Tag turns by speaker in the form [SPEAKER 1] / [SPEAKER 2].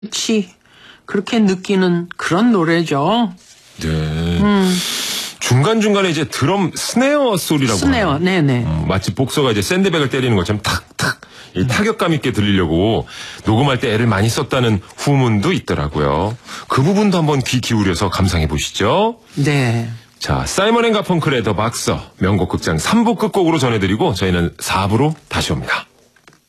[SPEAKER 1] 그렇지. 그렇게 느끼는 그런 노래죠.
[SPEAKER 2] 네. 중간중간에 이제 드럼 스네어 소리라고.
[SPEAKER 1] 스네어, 네네.
[SPEAKER 2] 마치 복서가 이제 샌드백을 때리는 것처럼 탁탁, 이 타격감 있게 들리려고 녹음할 때 애를 많이 썼다는 후문도 있더라고요. 그 부분도 한번 귀 기울여서 감상해 보시죠.
[SPEAKER 1] 네.
[SPEAKER 2] 자, 사이먼 앤 가펑클의 더 박서 명곡 극장 3부 끝곡으로 전해드리고 저희는 4부로 다시 옵니다.